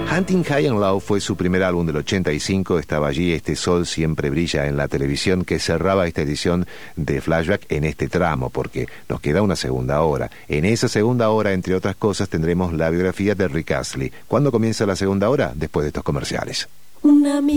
Hunting High and Low fue su primer álbum del 85, estaba allí Este Sol Siempre Brilla en la Televisión, que cerraba esta edición de Flashback en este tramo, porque nos queda una segunda hora. En esa segunda hora, entre otras cosas, tendremos la biografía de Rick Astley. ¿Cuándo comienza la segunda hora? Después de estos comerciales.